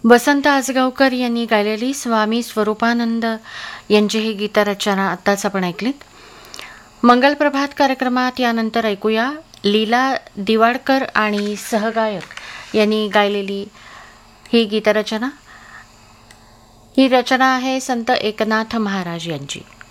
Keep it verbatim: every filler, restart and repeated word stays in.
वसंत आसगावकर यांनी गायलेली स्वामी स्वरूपानंद यांची ही गीतरचना आत्ताच आपण ऐकलीत. मंगलप्रभात कार्यक्रमात यानंतर ऐकूया लीला दिवाडकर आणि सहगायक यांनी गायलेली ही गीतरचना. ही रचना आहे संत एकनाथ महाराज यांची.